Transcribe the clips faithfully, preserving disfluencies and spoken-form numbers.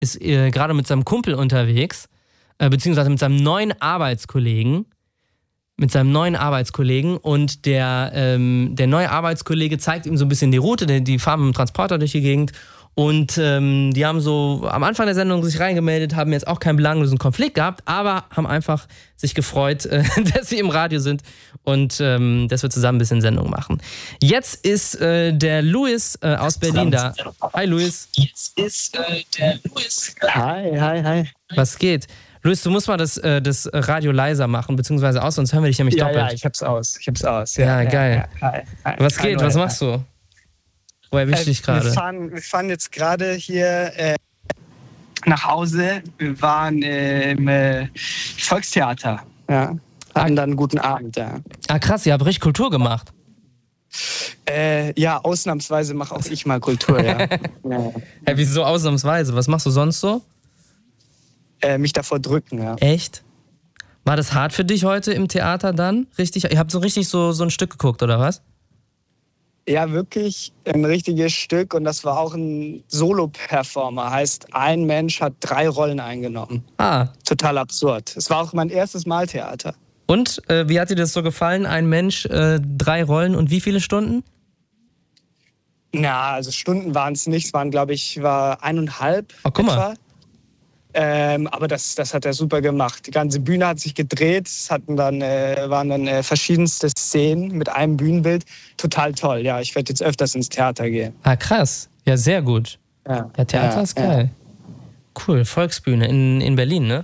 ist äh, gerade mit seinem Kumpel unterwegs, äh, beziehungsweise mit seinem neuen Arbeitskollegen. Mit seinem neuen Arbeitskollegen und der, ähm, der neue Arbeitskollege zeigt ihm so ein bisschen die Route, die, die fahren mit dem Transporter durch die Gegend und ähm, die haben so am Anfang der Sendung sich reingemeldet, haben jetzt auch keinen belanglosen Konflikt gehabt, aber haben einfach sich gefreut, äh, dass sie im Radio sind und ähm, dass wir zusammen ein bisschen Sendung machen. Jetzt ist äh, der Luis äh, aus Berlin da. Hi Luis. Jetzt ist äh, der Luis. Hi, hi, hi. Was geht? Luis, du musst mal das, äh, das Radio leiser machen, beziehungsweise aus, sonst hören wir dich nämlich ja, doppelt. Ja, ich hab's aus. Ich hab's aus. Ja, ja geil. Ja, hi, hi. Was geht? Hallo, Was hi. machst du? Wo erwischt dich gerade? Wir fahren, wir fahren jetzt gerade hier äh, nach Hause. Wir waren äh, im äh, Volkstheater. Ja. Hatten dann einen guten Abend, ja. Ah, krass, ihr habt richtig Kultur gemacht. Äh, ja, ausnahmsweise mache auch ich mal Kultur, ja. ja. Hey, wieso ausnahmsweise? Was machst du sonst so? Äh, mich davor drücken, ja. Echt? War das hart für dich heute im Theater dann? Richtig? Ihr habt so richtig so, so ein Stück geguckt, oder was? Ja, wirklich ein richtiges Stück und das war auch ein Solo-Performer. Heißt, ein Mensch hat drei Rollen eingenommen. Ah. Total absurd. Es war auch mein erstes Mal Theater. Und, äh, wie hat dir das so gefallen? Ein Mensch, äh, drei Rollen und wie viele Stunden? Na, also Stunden waren es nicht. Es waren, glaube ich, war eineinhalb. Oh, guck mal. Etwa. Ähm, aber das, das hat er super gemacht. Die ganze Bühne hat sich gedreht. Es hatten dann, äh, waren dann äh, verschiedenste Szenen mit einem Bühnenbild. Total toll. Ja, ich werde jetzt öfters ins Theater gehen. Ah, krass. Ja, sehr gut. Ja, ja Theater ja, ist geil. Ja. Cool. Volksbühne in, in Berlin, ne?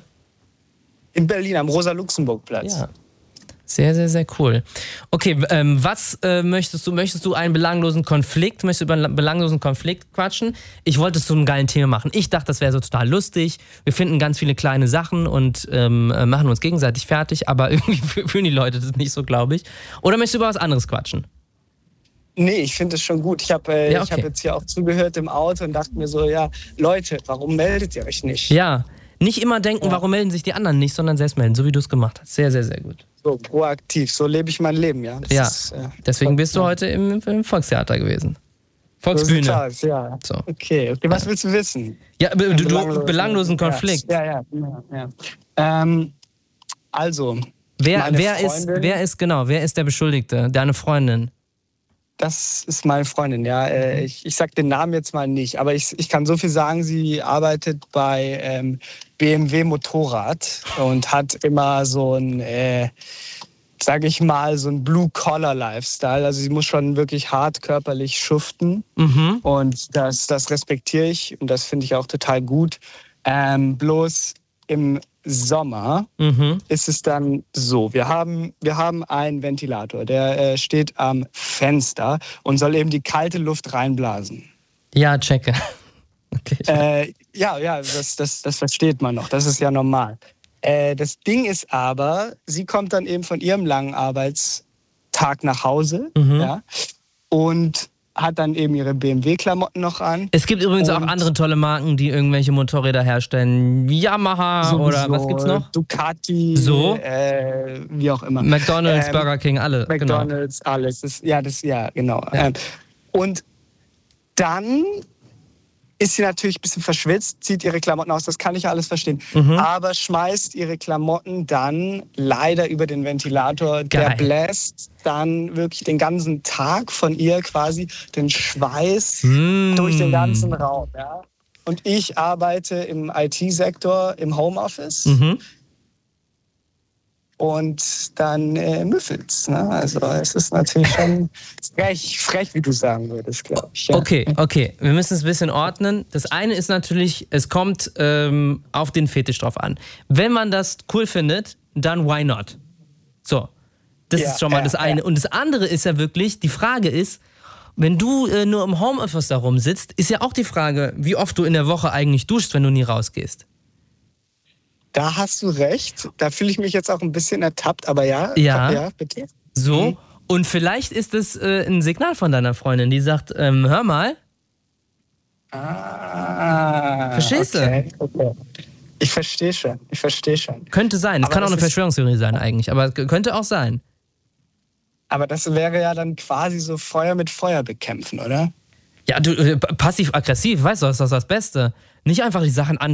In Berlin, am Rosa-Luxemburg-Platz. Ja. Sehr, sehr, sehr cool. Okay, ähm, was äh, möchtest du? Möchtest du einen belanglosen Konflikt? Möchtest du über einen belanglosen Konflikt quatschen? Ich wollte es zu einem geilen Thema machen. Ich dachte, das wäre so total lustig. Wir finden ganz viele kleine Sachen und ähm, machen uns gegenseitig fertig, aber irgendwie fühlen die Leute das nicht so, glaube ich. Oder möchtest du über was anderes quatschen? Nee, ich finde es schon gut. Ich habe äh, ja, okay. hab jetzt hier auch zugehört im Auto und dachte mir so, ja, Leute, warum meldet ihr euch nicht? Ja, nicht immer denken, ja. warum melden sich die anderen nicht, sondern selbst melden, so wie du es gemacht hast. Sehr, sehr, sehr gut. So proaktiv, so lebe ich mein Leben, ja. Das ja, ist, äh, deswegen bist du heute im, im Volkstheater gewesen. Volksbühne. So aus, ja. So. Okay, okay, was willst du wissen? Ja, du, du belanglosen, belanglosen Konflikt. Ja, ja, ja. ja. Ähm, also, wer, wer, ist, wer ist, genau, wer ist der Beschuldigte? Deine Freundin? Das ist meine Freundin, ja. Ich, ich sag den Namen jetzt mal nicht, aber ich, ich kann so viel sagen, sie arbeitet bei ähm, B M W Motorrad und hat immer so ein, äh, sag ich mal, so ein Blue-Collar-Lifestyle. Also sie muss schon wirklich hart körperlich schuften mhm. und das, das respektiere ich und das finde ich auch total gut. Ähm, bloß im Sommer mhm. ist es dann so, wir haben, wir haben einen Ventilator, der äh, steht am Fenster und soll eben die kalte Luft reinblasen. Ja, checke. Okay. Äh, ja, ja, das, das, das versteht man noch, das ist ja normal. Äh, das Ding ist aber, sie kommt dann eben von ihrem langen Arbeitstag nach Hause mhm. ja, und hat dann eben ihre B M W-Klamotten noch an. Es gibt übrigens auch andere tolle Marken, die irgendwelche Motorräder herstellen. Yamaha sowieso, oder was gibt's noch? Ducati, so? äh, wie auch immer. McDonald's, ähm, Burger King, alle. McDonald's, genau. alles. Das, ja, das, ja, genau. Ja. Ähm, und dann ist sie natürlich ein bisschen verschwitzt, zieht ihre Klamotten aus, das kann ich ja alles verstehen. Mhm. Aber schmeißt ihre Klamotten dann leider über den Ventilator. Geil. Der bläst dann wirklich den ganzen Tag von ihr quasi den Schweiß mm. durch den ganzen Raum. Ja? Und ich arbeite im I T-Sektor im Homeoffice. Mhm. Und dann äh, müffelt's. Ne? Also es ist natürlich schon frech, frech, wie du sagen würdest, glaube ich. Ja. Okay, okay. Wir müssen es ein bisschen ordnen. Das eine ist natürlich, es kommt ähm, auf den Fetisch drauf an. Wenn man das cool findet, dann why not? So, das ja, ist schon mal ja, das eine. Ja. Und das andere ist ja wirklich, die Frage ist, wenn du äh, nur im Homeoffice da rumsitzt, ist ja auch die Frage, wie oft du in der Woche eigentlich duschst, wenn du nie rausgehst. Da hast du recht. Da fühle ich mich jetzt auch ein bisschen ertappt, aber ja. Ja, ja bitte. So, mhm. und vielleicht ist es äh, ein Signal von deiner Freundin, die sagt, ähm, hör mal. Ah, Verstehst okay, du? Okay. Ich verstehe schon, ich verstehe schon. Könnte sein, es kann auch eine Verschwörungstheorie sein eigentlich, aber könnte auch sein. Aber das wäre ja dann quasi so Feuer mit Feuer bekämpfen, oder? Ja, du, äh, passiv-aggressiv, weißt du, das ist das Beste. Nicht einfach die Sachen anschauen.